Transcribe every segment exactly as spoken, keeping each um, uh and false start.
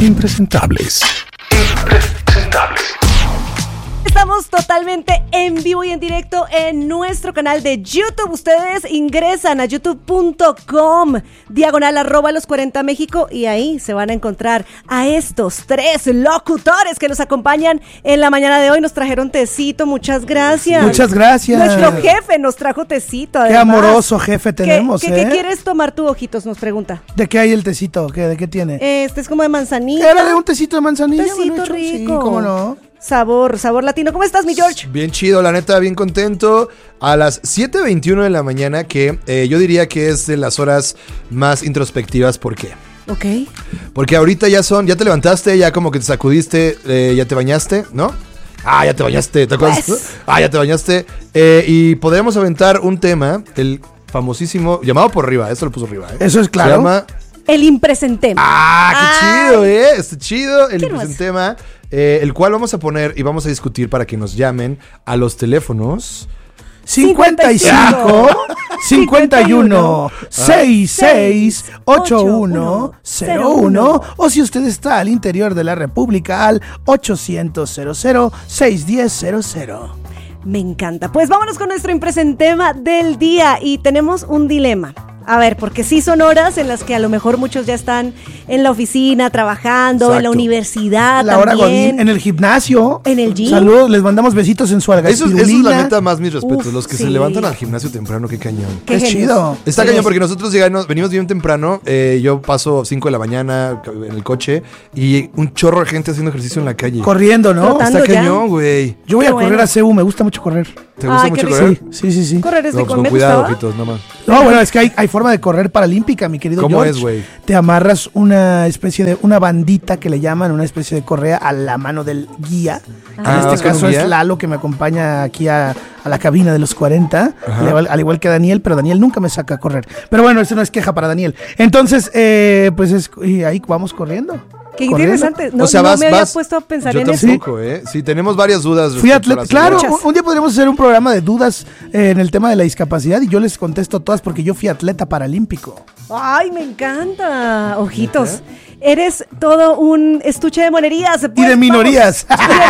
Impresentables. Impresentables. Estamos totalmente en vivo y en directo en nuestro canal de YouTube. Ustedes ingresan a youtube punto com, diagonal arroba los cuarenta México, y ahí se van a encontrar a estos tres locutores que nos acompañan en la mañana de hoy. Nos trajeron tecito, muchas gracias. Muchas gracias. Nuestro jefe nos trajo tecito, además. Qué amoroso jefe tenemos, ¿Qué, ¿eh? ¿qué, ¿Qué quieres tomar tú, Ojitos? Nos pregunta. ¿De qué hay el tecito? ¿Qué, ¿De qué tiene? Este es como de manzanilla. Era de un tecito de manzanilla. Tecito bueno, rico. Sí, cómo no. Sabor, sabor latino. ¿Cómo estás, mi George? Bien chido, la neta, bien contento. A las siete veintiuno de la mañana, que eh, yo diría que es de las horas más introspectivas. ¿Por qué? Ok. Porque ahorita ya son, ya te levantaste, ya como que te sacudiste, eh, ya te bañaste, ¿no? Ah, ya te bañaste, ¿te acuerdas? Pues. Ah, ya te bañaste. Eh, y podremos aventar un tema, el famosísimo, llamado por Riva, esto lo puso Riva, ¿eh? Eso es claro. Se llama... El impresentema. Ah, qué Ay. chido, ¿eh? Está chido el Qué hermoso. impresentema, eh, el cual vamos a poner y vamos a discutir para que nos llamen a los teléfonos... cincuenta y cinco, cincuenta y uno, sesenta y seis, ochenta y uno, cero uno, o si usted está al interior de la República, al ochocientos, cero cero, seiscientos diez, cero cero. Me encanta. Pues vámonos con nuestro impresentema del día y tenemos un dilema. A ver, porque sí son horas en las que a lo mejor muchos ya están en la oficina, trabajando, Exacto. en la universidad La hora también. Godín, en el gimnasio. En el gym. Saludos, les mandamos besitos en su Eso, es- eso es la algaspirulina. neta más mis respetos, Uf, los que sí. se levantan al gimnasio temprano, qué cañón. Qué Es genios. chido. Está Sí. cañón porque nosotros llegamos, venimos bien temprano, eh, yo paso cinco de la mañana en el coche y un chorro de gente haciendo ejercicio en la calle. Corriendo, ¿no? Trotando. Está ya. cañón, güey. Yo voy Qué a correr bueno. a C U, me gusta mucho correr. ¿Te gusta Ay, qué mucho rico. correr? Sí, sí, sí. Correr es No, rico, pues con me cuidado, gustaba. ojitos, no más. No, bueno, es que hay, hay forma de correr paralímpica, mi querido ¿Cómo George. es, güey? Te amarras una especie de, una bandita que le llaman, una especie de correa a la mano del guía. Ah, en ¿vas este con caso un guía? es Lalo, que me acompaña aquí a, a la cabina de los cuarenta, Ajá. al igual, al igual que Daniel, pero Daniel nunca me saca a correr. Pero bueno, eso no es queja para Daniel. Entonces, eh, pues es, y ahí vamos corriendo. Qué Corriendo. interesante. No, o sea, no vas, me había vas. puesto a pensar Yo en eso. tampoco, ¿eh? Sí, tenemos varias dudas. Fui respecto a atleta, la claro, seguridad. un, un día podríamos hacer un programa de dudas eh, en el tema de la discapacidad y yo les contesto todas porque yo fui atleta paralímpico. Ay, me encanta. Ojitos. Eres todo un estuche de monerías. Y Pues, de minorías.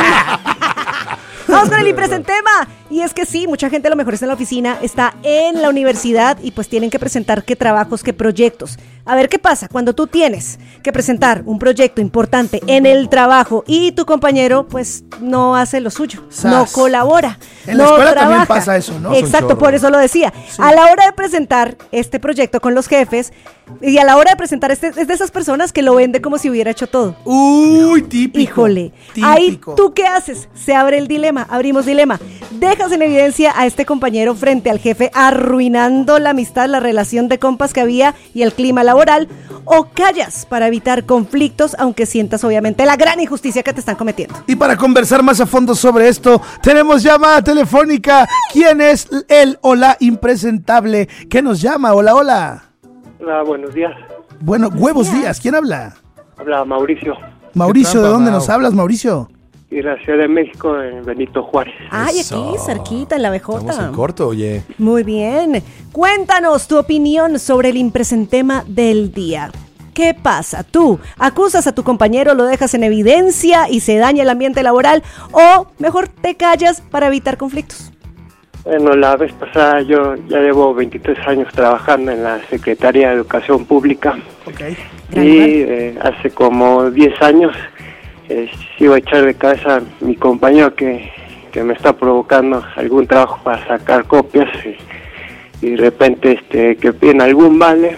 Vamos con el impresentema. Y es que sí, mucha gente a lo mejor está en la oficina, está en la universidad y pues tienen que presentar qué trabajos, qué proyectos. A ver qué pasa cuando tú tienes que presentar un proyecto importante en el trabajo y tu compañero pues no hace lo suyo, Sas. no colabora, En la no escuela también trabaja. pasa eso, ¿no? Es un Exacto, chorro. por eso lo decía. A la hora de presentar este proyecto con los jefes y a la hora de presentar este, es de esas personas que lo vende como si hubiera hecho todo. Uy, típico. Híjole, típico. ahí tú qué haces, se abre el dilema, abrimos dilema, dejas en evidencia a este compañero frente al jefe arruinando la amistad, la relación de compas que había y el clima laboral, o callas para evitar conflictos aunque sientas obviamente la gran injusticia que te están cometiendo. Y para conversar más a fondo sobre esto, tenemos llamada telefónica. ¿Quién es el o la impresentable que nos llama? Hola, hola. Hola, buenos días. Bueno, huevos días. ¿Quién habla? Habla Mauricio, Mauricio, trampa, ¿de dónde Mau? nos hablas, Mauricio? de la Ciudad de México, en Benito Juárez. Ay, Eso. aquí, cerquita, en la B Estamos J. en corto, oye. Muy bien. Cuéntanos tu opinión sobre el impresentema del día. ¿Qué pasa? ¿Tú acusas a tu compañero, lo dejas en evidencia y se daña el ambiente laboral o mejor te callas para evitar conflictos? Bueno, la vez pasada yo ya llevo veintitrés años trabajando en la Secretaría de Educación Pública Ok. Gran y lugar. eh, hace como diez años eh, sí iba a echar de cabeza a mi compañero que, que me está provocando algún trabajo para sacar copias y, y de repente este que piden algún vale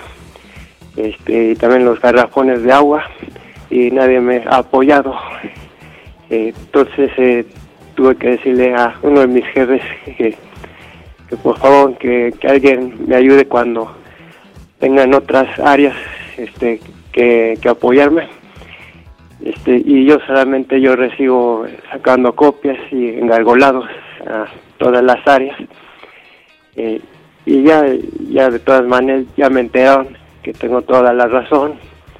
este y también los garrafones de agua y nadie me ha apoyado. Eh, entonces eh, tuve que decirle a uno de mis jefes que, que por favor que, que alguien me ayude cuando tengan otras áreas este que, que apoyarme. Este, y yo solamente yo recibo sacando copias y engargolados a todas las áreas. Eh, y ya, ya de todas maneras ya me enteraron que tengo toda la razón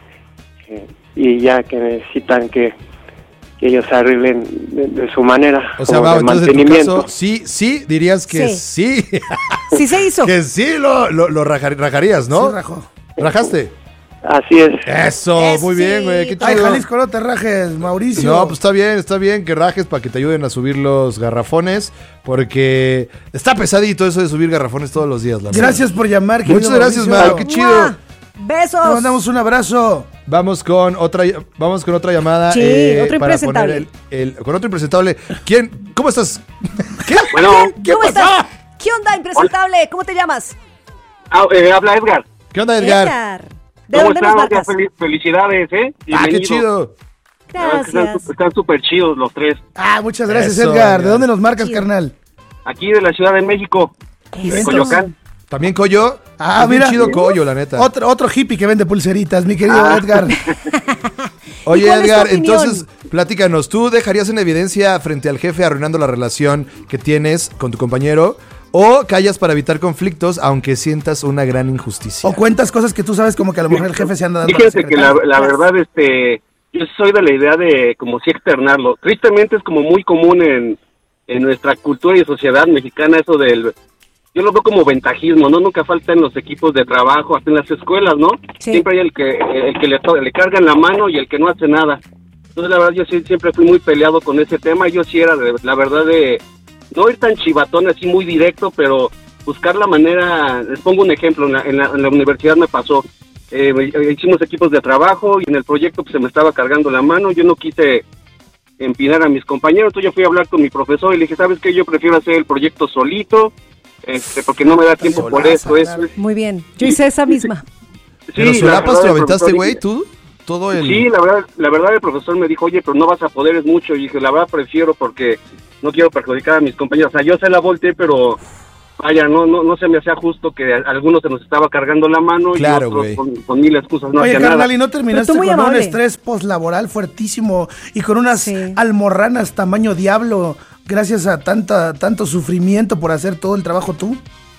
eh, y ya que necesitan que, que ellos se arreglen de, de su manera, O sea, como Mau, de entonces en tu mantenimiento. caso, sí, sí, dirías que sí. Sí se hizo. que sí lo, lo, lo rajar- rajarías, ¿no? Sí, rajo. ¿Rajaste? Así es. Eso, Eso muy bien, güey. Qué sí. Ay, chido. Jalisco, no te rajes, Mauricio. No, pues está bien, está bien que rajes para que te ayuden a subir los garrafones, porque está pesadito eso de subir garrafones todos los días. La verdad. Gracias por llamar, querido Muchas gracias, Mauricio. Mau, qué chido. ¡Mua! Besos. Te mandamos un abrazo. Vamos con otra, vamos con otra llamada. Sí, otro para impresentable. poner el- el- con otro impresentable. ¿Quién? ¿Cómo estás? ¿Qué? Bueno, ¿Qué ¿Cómo pasó? estás? ¿Qué onda, impresentable? ¿Cómo te llamas? ah, eh, habla Edgar. ¿Qué onda, Edgar? Edgar. ¿De ¿Cómo dónde nos están? marcas? Fel- Felicidades, ¿eh? Ah, qué Bienvenido. chido. La verdad es que Están Gracias. su- están súper chidos los tres. Ah, muchas gracias, Eso, Edgar. ¿De Edgar. dónde nos marcas, Chido. carnal? Aquí de la Ciudad de México, de Eso. Coyoacán. También Coyo. Ah, Es bien mira. chido Coyo, la neta. Otro, otro hippie que vende pulseritas, mi querido Ah. Edgar. Oye, ¿Y cuál es tu Edgar, opinión? entonces, platícanos, ¿tú dejarías en evidencia frente al jefe arruinando la relación que tienes con tu compañero? ¿O callas para evitar conflictos aunque sientas una gran injusticia? O cuentas cosas que tú sabes como que a lo mejor el jefe se anda dando. a la Fíjense que la, secretaria. la verdad, este, yo soy de la idea de como si externarlo. Tristemente es como muy común en, en nuestra cultura y sociedad mexicana eso del, yo lo veo como ventajismo, ¿no? Nunca falta en los equipos de trabajo, hasta en las escuelas, ¿no? Sí. Siempre hay el que, el que le, to- le cargan la mano y el que no hace nada. Entonces la verdad yo sí, siempre fui muy peleado con ese tema. Yo sí era de, la verdad de no ir tan chivatón así muy directo, pero buscar la manera. Les pongo un ejemplo, en la, en la, en la universidad me pasó. Eh, hicimos equipos de trabajo y en el proyecto pues, se me estaba cargando la mano. Yo no quise empinar a mis compañeros, entonces yo fui a hablar con mi profesor y le dije, ¿sabes qué? Yo prefiero hacer el proyecto solito, este, porque no me da tiempo por Solaza, esto, eso. Muy bien. Yo hice esa misma. ¿Pero Sí, la solapas verdad, te lo el aventaste, profesor güey, dije- tú? Todo el... Sí, la verdad, la verdad el profesor me dijo, oye, pero no vas a poder, es mucho. Y dije, la verdad prefiero porque no quiero perjudicar a mis compañeros. O sea, yo se la volteé, pero vaya, no no no se me hacía justo que a algunos se nos estaba cargando la mano Claro, y otros güey. con, con mil excusas no Oye, hacía carnal, nada. ¿y no terminaste Pero tú muy con un amable. estrés postlaboral fuertísimo y con unas Sí. almorranas tamaño diablo gracias a tanta tanto sufrimiento por hacer todo el trabajo tú?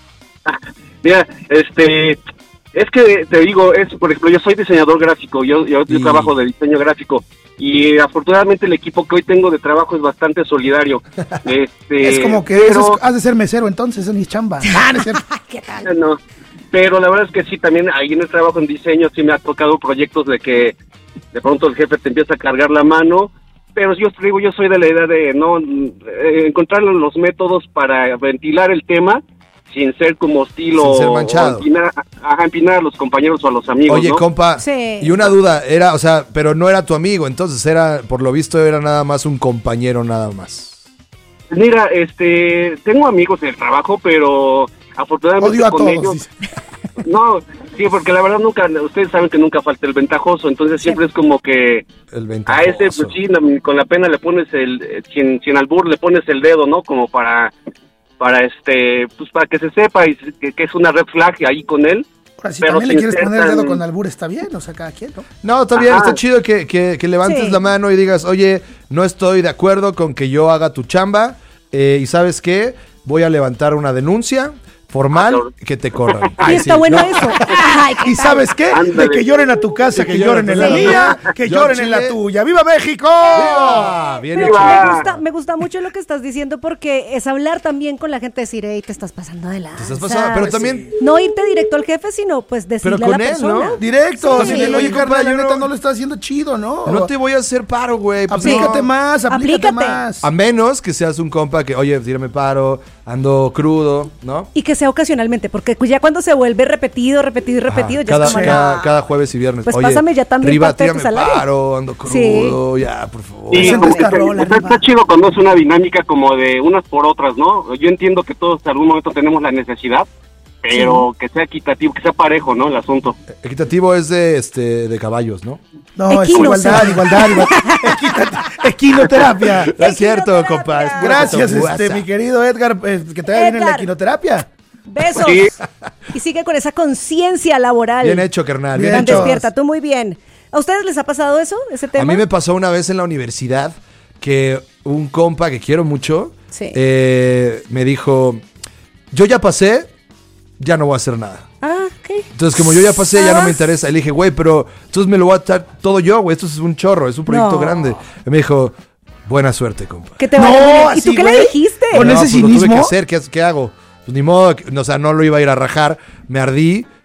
Mira, este, es que te digo, es por ejemplo, yo soy diseñador gráfico, yo, yo, yo Y- trabajo de diseño gráfico y afortunadamente el equipo que hoy tengo de trabajo es bastante solidario. Este, Es como que pero- eso es- has de ser mesero entonces, es mi chamba. Ah, no es cierto. ¿Qué tal? No, pero la verdad es que sí, también ahí en el trabajo en diseño sí me ha tocado proyectos de que de pronto el jefe te empieza a cargar la mano, pero yo te digo, yo soy de la idea de no eh, encontrar los métodos para ventilar el tema sin ser como hostil Sin o, ser manchado. o empinar, ajá, empinar a los compañeros o a los amigos, Oye, ¿no? compa, Sí. y una duda, era, o sea, pero no era tu amigo, entonces era, por lo visto, era nada más un compañero nada más. Mira, este, tengo amigos del trabajo, pero afortunadamente Odio a con todos. ellos... dice. No, sí, porque la verdad nunca, ustedes saben que nunca falta el ventajoso, entonces siempre es como que El a ventajoso. ese, pues sí, la- con la pena le pones el, eh, sin, sin albur le pones el dedo, ¿no? Como para, para este, pues para que se sepa y se- que, que es una red flag ahí con él. Ahora, si Pero también le sin quieres ser poner el dedo tan- con albur, está bien, o sea, cada quien, ¿no? No, está bien, Ajá. está chido que, que, que levantes Sí. la mano y digas, oye, no estoy de acuerdo con que yo haga tu chamba eh, y ¿sabes qué? Voy a levantar una denuncia formal Ah, claro. que te corran. Y Ay, está sí, bueno no. eso. Ay, ¿qué ¿Y tal? sabes qué? Ándale. De que lloren a tu casa, De que que lloren en la lloren. mía, que Yo lloren en la Chile. tuya. ¡Viva México! ¡Viva! Bien Pero hecho. Viva. me gusta, me gusta mucho lo que estás diciendo porque es hablar también con la gente, decir, hey, te estás pasando de la. Te estás pasando, pero también... No irte directo al jefe, sino pues decirle Pero con a la él, persona. ¿no? Directo, Sí. si le oye, Sí, carnal, la compa, yo neta no- no lo está haciendo chido, ¿no? No te voy a hacer paro, güey. pues Aplícate no. más, aplícate, Aplícate. más. A menos que seas un compa que, oye, tírame paro, ando crudo, ¿no? Y que sea ocasionalmente, porque ya cuando se vuelve repetido, repetido y repetido, Ajá, ya cada, es como, cada, no. cada jueves y viernes. Pues Oye, pásame ya también Riva, parte de tu tírame salario. paro, ando crudo, ya, por favor. Sí, Presenta como esta que rola, está, arriba. está chido cuando es una dinámica como de unas por otras, ¿no? Yo entiendo que todos en algún momento tenemos la necesidad, pero que sea equitativo, que sea parejo, ¿no? El asunto. Equitativo es de, este, de caballos, ¿no? No, es Equino, igualdad, sí. igualdad, igualdad. Equita- Equinoterapia. No es cierto, compa. es pura Gracias, cotobuaza. este, mi querido Edgar, eh, que te vaya bien en la Edgar. equinoterapia. Besos. Sí. Y sigue con esa conciencia laboral. Bien hecho, carnal. Bien, Bien Tan hecho. hecho. despierta, tú muy bien. ¿A ustedes les ha pasado eso, ese tema? A mí me pasó una vez en la universidad que un compa que quiero mucho Sí. eh, me dijo, yo ya pasé, ya no voy a hacer nada. Ah, ok. Entonces, como yo ya pasé, ya no Ah. me interesa. Y le dije, güey, pero entonces me lo voy a echar todo yo, güey. Esto es un chorro, es un proyecto No. grande. Y me dijo, buena suerte, compa. Que te No, vaya muy bien. ¿Y así, tú qué güey. le dijiste? Con No, ese pues lo tuve cinismo. que hacer, ¿qué, qué hago? Pues ni modo, que- o sea, no lo iba a ir a rajar. Me ardí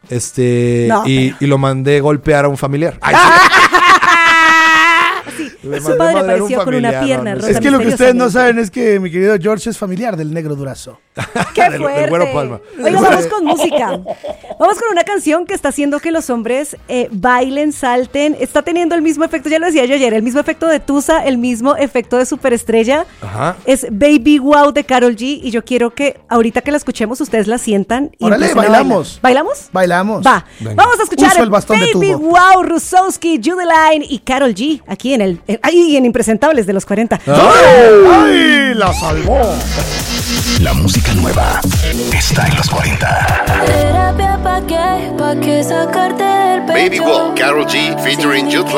Este, No, y, y lo mandé golpear a un familiar. Ay, Sí, Le su mandé padre madrear a un apareció con una familiar, pierna no, no rota. sé. Es que lo que ustedes no misteriosamente. saben es que mi querido George es familiar del Negro Durazo. ¡Qué Del- del fuerte! Güero Palma. Oiga, vamos con música. Vamos con una canción que está haciendo que los hombres eh, bailen, salten. Está teniendo el mismo efecto, ya lo decía yo ayer, el mismo efecto de Tusa, el mismo efecto de Superestrella. Ajá. Es Baby Wow de Karol G. Y yo quiero que ahorita que la escuchemos, ustedes la sientan. Y Órale, empiecen a bailamos. bailar. ¿Bailamos? Bailamos. Va. Venga. Vamos a escuchar Uso el bastón de Baby tubo. Wow, Rusowski, Judy Line y Karol G. Aquí en el. en- ahí en Impresentables de los cuarenta. ¡Ay! ¡La salvó! La música nueva está en los cuarenta. Terapia pa' qué, pa' qué sacarte del pecho. Baby Wall, Karol G featuring Jude